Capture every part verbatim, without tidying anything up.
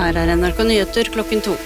Her er N R K Nyheter klokken to.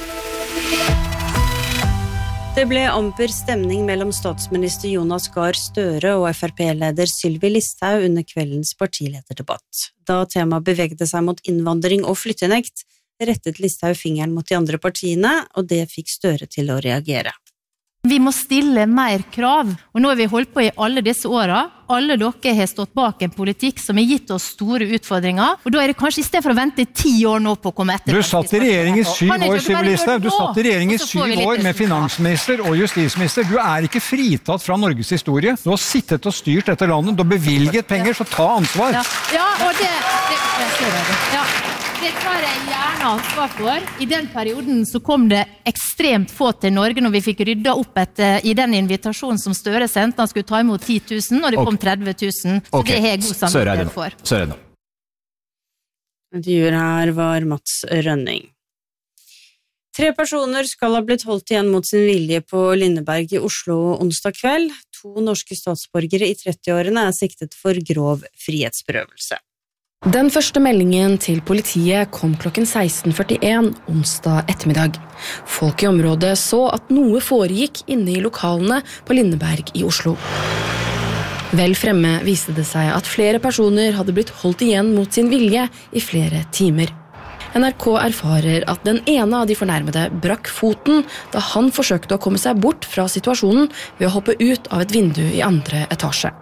Det ble amper stemning mellom statsminister Jonas Gahr Støre og F R P-leder Sylvi Listhaug under kveldens partilederdebatt. Da temaet bevegde seg mot innvandring og flyttenekt, rettet Listhaug fingeren mot de andre partiene, og det fikk Støre til å reagere. Vi må stille mer krav, og nå har vi holdt på i alle disse årene. Alle dere har stått bak en politikk som har gitt oss store utfordringer, og da er det kanskje i stedet for å vente ti år nå på å komme etter. Du satt i regjering i syv år, Sylvi Listhaug. Du satt i regjering i syv år med finansminister og justisminister. Du er ikke fritatt fra Norges historie. Du har sittet og styrt dette landet. Du har bevilget penger, så ta ansvar. Ja, ja og det... det, det ja. Det tar jeg gjerne ansvar for. I den perioden så kom det ekstremt få til Norge når vi fikk rydda opp etter, i den invitasjonen som Støre sendte. Han skulle ta imot ti tusen, og det kom tretti tusen. Så okay. Det har jeg god samvittighet for. Søren. Intervjuer her var Mats Rønning. Tre personer skal ha blitt holdt igjen mot sin vilje på Lindeberg i Oslo onsdag kveld. To norske statsborgere i trettiårene er siktet for grov frihetsberøvelse. Den første meldingen til politiet kom klokken seksten førtien onsdag ettermiddag. Folk i området så at noe foregikk inne i lokalene på Lindeberg i Oslo. Vel fremme viste det seg at flere personer hadde blitt holdt igjen mot sin vilje i flere timer. N R K erfarer at den ene av de fornærmede brakk foten da han forsøkte å komme seg bort fra situasjonen ved å hoppe ut av et vindu i andre etasje.